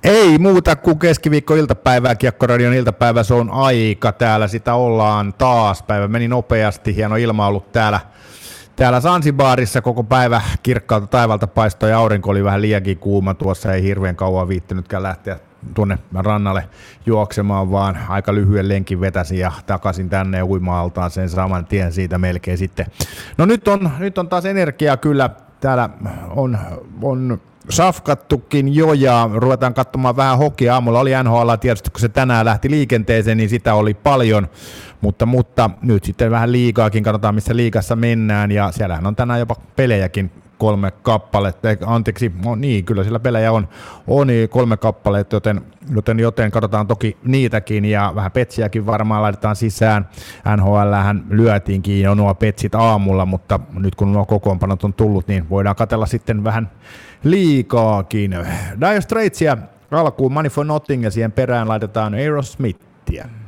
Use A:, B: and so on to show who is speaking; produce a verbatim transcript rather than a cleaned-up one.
A: Ei muuta kuin keskiviikko-iltapäivää, Kiekkoradion iltapäivä, se on aika, täällä sitä ollaan taas, päivä meni nopeasti, hieno ilma ollut täällä, täällä Zanzibarissa koko päivä, kirkkaalta taivalta paistoi ja aurinko oli vähän liiankin kuuma, tuossa ei hirveän kauan viittynytkään lähteä tuonne rannalle juoksemaan, vaan aika lyhyen lenkin vetäsin ja takaisin tänne uima-altaan sen saman tien siitä melkein sitten. No nyt on, nyt on taas energiaa kyllä, täällä on, on safkattukin jo ja ruvetaan katsomaan vähän hokia. Aamulla oli N H L tietysti, kun se tänään lähti liikenteeseen, niin sitä oli paljon, mutta, mutta nyt sitten vähän liigaakin, katsotaan missä liigassa mennään ja siellähän on tänään jopa pelejäkin kolme kappaletta, anteeksi, no niin, kyllä siellä pelejä on, on kolme kappaletta, joten, joten, joten katsotaan toki niitäkin ja vähän petsiäkin varmaan laitetaan sisään. N H L:hän lyötiinkin jo nuo petsit aamulla, mutta nyt kun nuo kokoonpanot on tullut, niin voidaan katsella sitten vähän liikaakin. Dire Straitsia alkuun, Money for Nothing ja siihen perään laitetaan Aerosmithia.